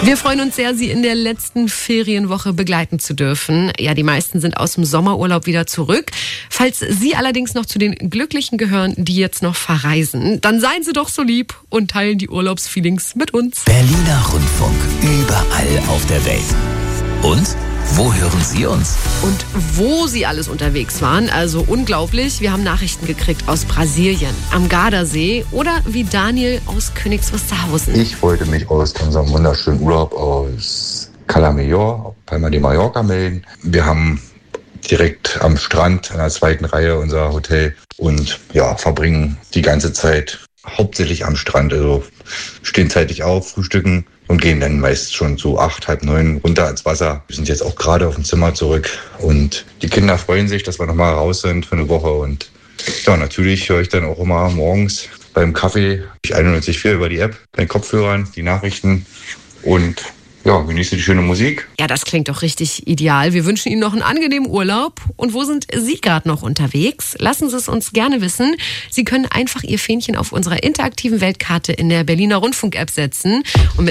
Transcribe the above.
Wir freuen uns sehr, Sie in der letzten Ferienwoche begleiten zu dürfen. Ja, die meisten sind aus dem Sommerurlaub wieder zurück. Falls Sie allerdings noch zu den Glücklichen gehören, die jetzt noch verreisen, dann seien Sie doch so lieb und teilen die Urlaubsfeelings mit uns. Berliner Rundfunk, überall auf der Welt. Und wo hören Sie uns? Und wo Sie alles unterwegs waren, also unglaublich. Wir haben Nachrichten gekriegt aus Brasilien, am Gardasee oder wie Daniel aus Königs Wusterhausen. Ich wollte mich aus unserem wunderschönen Urlaub aus Cala Major, Palma de Mallorca melden. Wir haben direkt am Strand in der zweiten Reihe unser Hotel und ja, verbringen die ganze Zeit hauptsächlich am Strand. Also stehen zeitig auf, frühstücken und gehen dann meist schon so 8, halb 9 runter ins Wasser. Wir sind jetzt auch gerade auf dem Zimmer zurück und die Kinder freuen sich, dass wir nochmal raus sind für eine Woche. Und ja, natürlich höre ich dann auch immer morgens beim Kaffee 91.4 über die App, bei den Kopfhörern, die Nachrichten und ja, genieße die schöne Musik. Ja, das klingt doch richtig ideal. Wir wünschen Ihnen noch einen angenehmen Urlaub. Und wo sind Sie gerade noch unterwegs? Lassen Sie es uns gerne wissen. Sie können einfach Ihr Fähnchen auf unserer interaktiven Weltkarte in der Berliner Rundfunk-App setzen. Und mit